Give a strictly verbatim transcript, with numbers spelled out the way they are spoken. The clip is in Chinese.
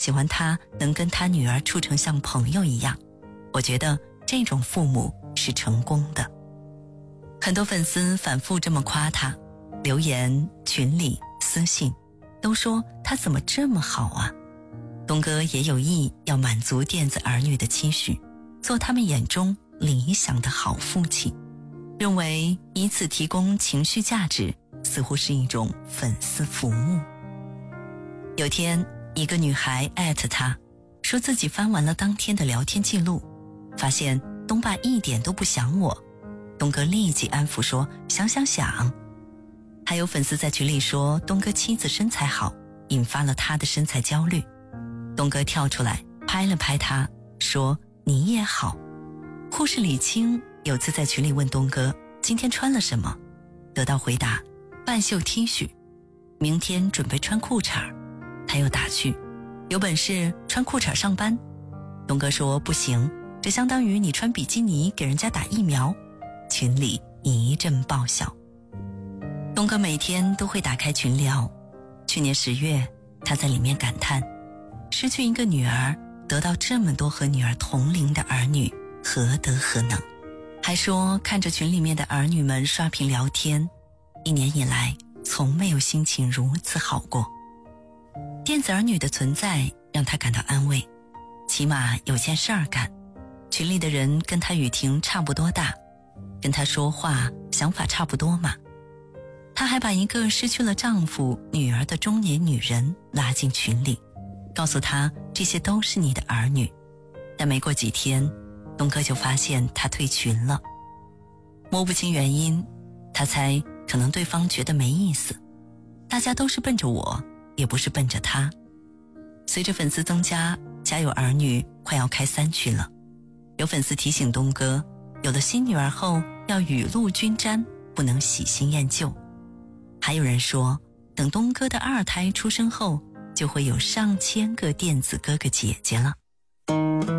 喜欢他能跟他女儿处成像朋友一样，我觉得这种父母是成功的。很多粉丝反复这么夸他，留言、群里、私信都说他怎么这么好啊。东哥也有意要满足电子儿女的期许，做他们眼中理想的好父亲，认为以此提供情绪价值似乎是一种粉丝服务。有天一个女孩艾特他，说自己翻完了当天的聊天记录，发现东爸一点都不想我。东哥立即安抚说想想想。还有粉丝在群里说东哥妻子身材好，引发了他的身材焦虑。东哥跳出来拍了拍他，说你也好。护士李青有次在群里问东哥今天穿了什么，得到回答半袖 T 恤，明天准备穿裤衩。他又打趣有本事穿裤衩上班。东哥说不行，这相当于你穿比基尼给人家打疫苗。群里一阵爆笑。东哥每天都会打开群聊，去年十月他在里面感叹，失去一个女儿，得到这么多和女儿同龄的儿女，何德何能。还说看着群里面的儿女们刷屏聊天，一年以来从没有心情如此好过。电子儿女的存在让他感到安慰，起码有件事儿干，群里的人跟他雨婷差不多大，跟他说话想法差不多嘛。他还把一个失去了丈夫女儿的中年女人拉进群里，告诉他这些都是你的儿女。但没过几天，东哥就发现他退群了，摸不清原因，他猜可能对方觉得没意思，大家都是奔着我，也不是奔着他。随着粉丝增加，家有儿女快要开三群了。有粉丝提醒东哥，有了新女儿后要雨露均沾，不能喜新厌旧。还有人说，等东哥的二胎出生后，就会有上千个电子哥哥姐姐了。